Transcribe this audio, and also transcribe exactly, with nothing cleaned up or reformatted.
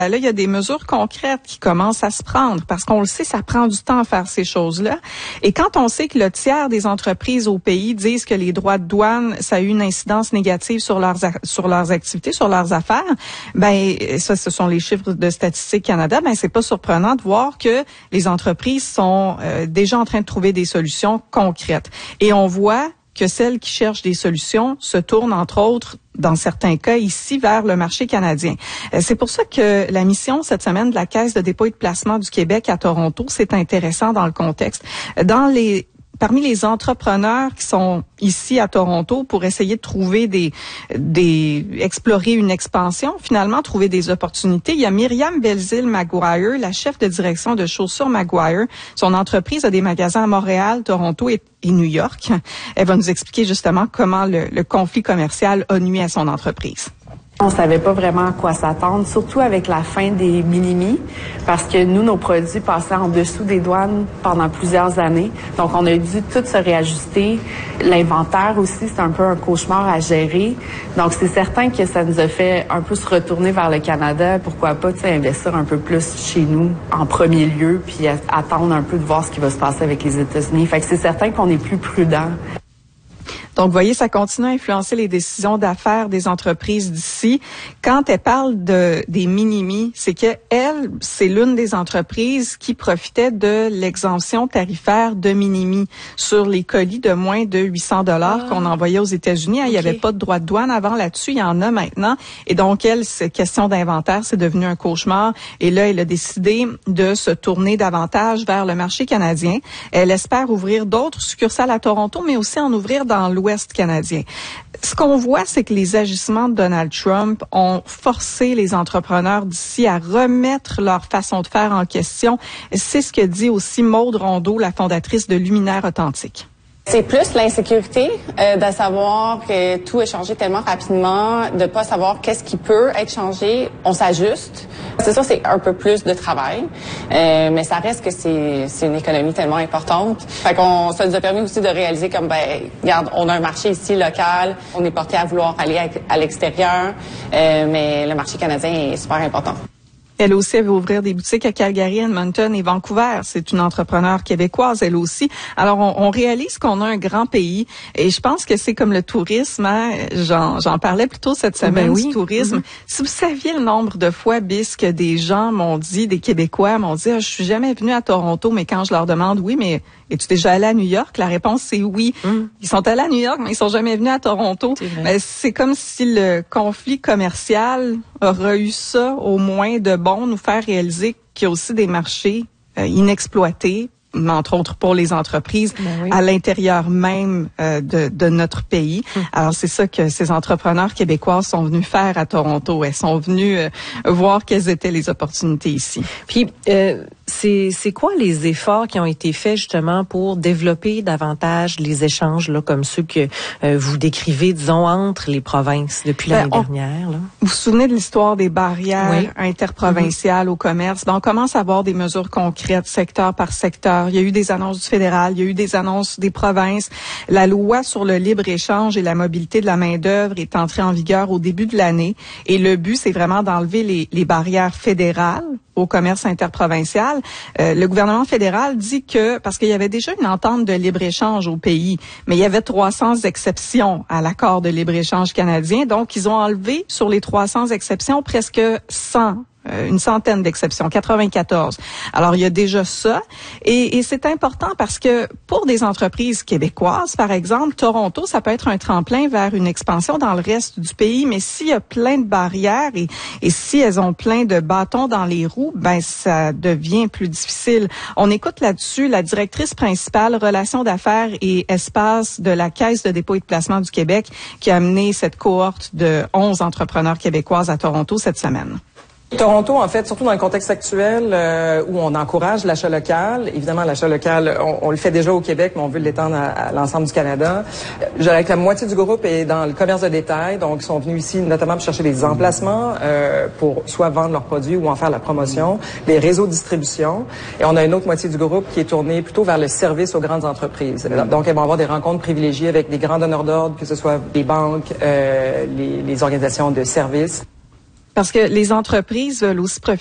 Là, il y a des mesures concrètes qui commencent à se prendre parce qu'on le sait, ça prend du temps à faire ces choses-là. Et quand on sait que le tiers des entreprises au pays disent que les droits de douane, ça a eu une incidence négative sur leurs sur leurs activités, sur leurs affaires, ben ça, ce sont les chiffres de Statistique Canada. Ben c'est pas surprenant de voir que les entreprises sont euh, déjà en train de trouver des solutions concrètes. Et on voit que celles qui cherchent des solutions se tournent, entre autres, dans certains cas, ici, vers le marché canadien. C'est pour ça que la mission, cette semaine, de la Caisse de dépôt et de placement du Québec à Toronto, c'est intéressant dans le contexte. Dans les Parmi les entrepreneurs qui sont ici à Toronto pour essayer de trouver des, des, explorer une expansion, finalement trouver des opportunités, il y a Myriam Belzile-Maguire, la chef de direction de Chaussures Maguire. Son entreprise a des magasins à Montréal, Toronto et, et New York. Elle va nous expliquer justement comment le, le conflit commercial a nuit à son entreprise. On savait pas vraiment à quoi s'attendre, surtout avec la fin des minimis, parce que nous, nos produits passaient en dessous des douanes pendant plusieurs années. Donc, on a dû tout se réajuster. L'inventaire aussi, c'est un peu un cauchemar à gérer. Donc, c'est certain que ça nous a fait un peu se retourner vers le Canada. Pourquoi pas, tu sais, investir un peu plus chez nous en premier lieu, puis attendre un peu de voir ce qui va se passer avec les États-Unis. Fait que c'est certain qu'on est plus prudent. Donc, vous voyez, ça continue à influencer les décisions d'affaires des entreprises d'ici. Quand elle parle de des minimis, c'est que elle, c'est l'une des entreprises qui profitait de l'exemption tarifaire de minimis sur les colis de moins de huit cents dollars ah. qu'on envoyait aux États-Unis. Okay. Il n'y avait pas de droit de douane avant là-dessus. Il y en a maintenant. Et donc, elle, cette question d'inventaire, c'est devenu un cauchemar. Et là, elle a décidé de se tourner davantage vers le marché canadien. Elle espère ouvrir d'autres succursales à Toronto, mais aussi en ouvrir dans l'Ouest canadien. Ce qu'on voit, c'est que les agissements de Donald Trump ont forcé les entrepreneurs d'ici à remettre leur façon de faire en question. C'est ce que dit aussi Maude Rondeau, la fondatrice de Luminaire Authentique. C'est plus l'insécurité euh, de savoir que tout est changé tellement rapidement, de pas savoir qu'est-ce qui peut être changé. On s'ajuste. C'est sûr, c'est un peu plus de travail, euh, mais ça reste que c'est c'est une économie tellement importante. Fait qu'on ça nous a permis aussi de réaliser comme ben regarde, on a un marché ici local, on est porté à vouloir aller à, à l'extérieur, euh, mais le marché canadien est super important. Elle aussi, elle veut ouvrir des boutiques à Calgary, Edmonton et Vancouver. C'est une entrepreneure québécoise, elle aussi. Alors, on, on réalise qu'on a un grand pays et je pense que c'est comme le tourisme. Hein? J'en, j'en parlais plus tôt cette semaine, ben oui. du tourisme. Mm-hmm. Si vous saviez le nombre de fois, Bis, que des gens m'ont dit, des Québécois m'ont dit, ah, je suis jamais venu à Toronto, mais quand je leur demande, oui, mais es-tu déjà allé à New York? La réponse, c'est oui. Mm. Ils sont allés à New York, mais ils sont jamais venus à Toronto. C'est, mais c'est comme si le conflit commercial aurait eu ça au moins de bon, nous faire réaliser qu'il y a aussi des marchés euh, inexploités, entre autres pour les entreprises, ben oui. à l'intérieur même euh, de, de notre pays. Hum. Alors, c'est ça que ces entrepreneurs québécois sont venus faire à Toronto. Elles sont venus euh, voir quelles étaient les opportunités ici. Puis, euh, c'est, c'est quoi les efforts qui ont été faits justement pour développer davantage les échanges là, comme ceux que euh, vous décrivez, disons, entre les provinces depuis ben, l'année on, dernière? Là? Vous vous souvenez de l'histoire des barrières oui. interprovinciales mm-hmm. au commerce? Ben, on commence à avoir des mesures concrètes, secteur par secteur. Il y a eu des annonces du fédéral, il y a eu des annonces des provinces. La loi sur le libre-échange et la mobilité de la main-d'œuvre est entrée en vigueur au début de l'année. Et le but, c'est vraiment d'enlever les, les barrières fédérales au commerce interprovincial. Euh, le gouvernement fédéral dit que, parce qu'il y avait déjà une entente de libre-échange au pays, mais il y avait trois cents exceptions à l'accord de libre-échange canadien. Donc, ils ont enlevé sur les trois cents exceptions presque cent. Euh, une centaine d'exceptions, quatre-vingt-quatorze. Alors, il y a déjà ça. Et, et c'est important parce que pour des entreprises québécoises, par exemple, Toronto, ça peut être un tremplin vers une expansion dans le reste du pays. Mais s'il y a plein de barrières et, et si elles ont plein de bâtons dans les roues, ben ça devient plus difficile. On écoute là-dessus la directrice principale relations d'affaires et espaces de la Caisse de dépôt et de placement du Québec qui a amené cette cohorte de onze entrepreneurs québécoises à Toronto cette semaine. Toronto, en fait, surtout dans le contexte actuel euh, où on encourage l'achat local, évidemment, l'achat local, on, on le fait déjà au Québec, mais on veut l'étendre à, à l'ensemble du Canada. Je dirais que la moitié du groupe est dans le commerce de détail, donc ils sont venus ici notamment pour chercher des emplacements euh, pour soit vendre leurs produits ou en faire la promotion, les réseaux de distribution. Et on a une autre moitié du groupe qui est tournée plutôt vers le service aux grandes entreprises. Donc, elles vont avoir des rencontres privilégiées avec des grands donneurs d'ordre, que ce soit les banques, euh, les, les organisations de services. Parce que les entreprises veulent aussi profiter